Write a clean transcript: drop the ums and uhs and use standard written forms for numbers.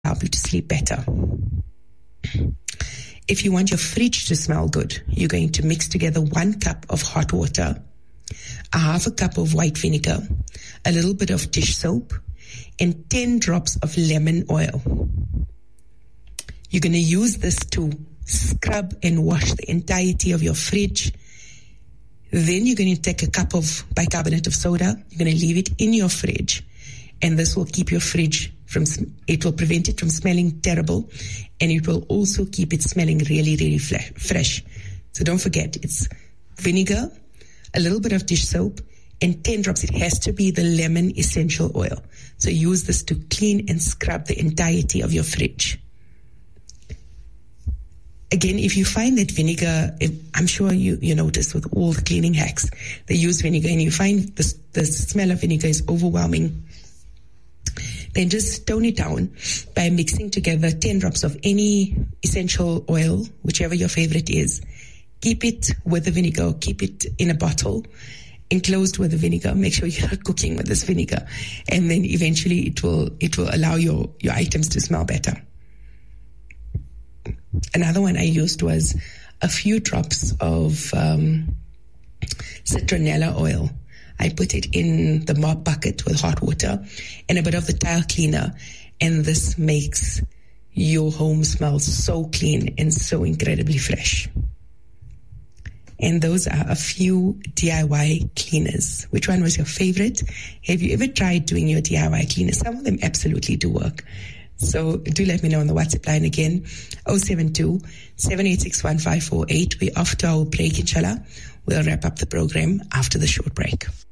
help you to sleep better. If you want your fridge to smell good, you're going to mix together 1 cup of hot water, a half a cup of white vinegar, a little bit of dish soap, and 10 drops of lemon oil. You're going to use this to scrub and wash the entirety of your fridge. Then you're going to take a cup of bicarbonate of soda. You're going to leave it in your fridge, and this will keep your fridge it will prevent it from smelling terrible, and it will also keep it smelling really, really fresh. So don't forget, it's vinegar, a little bit of dish soap, and 10 drops. It has to be the lemon essential oil. So use this to clean and scrub the entirety of your fridge. Again, if you find that vinegar, I'm sure you notice with all the cleaning hacks, they use vinegar, and you find the smell of vinegar is overwhelming, then just tone it down by mixing together 10 drops of any essential oil, whichever your favorite is. Keep it with the vinegar, keep it in a bottle, enclosed with the vinegar. Make sure you're not cooking with this vinegar. And then eventually it will allow your items to smell better. Another one I used was a few drops of citronella oil. I put it in the mop bucket with hot water and a bit of the tile cleaner, and this makes your home smell so clean and so incredibly fresh. And those are a few DIY cleaners. Which one was your favorite? Have you ever tried doing your DIY cleaners? Some of them absolutely do work. So do let me know on the WhatsApp line again, 072-786-1548. We're off to our break, inshallah. We'll wrap up the program after the short break.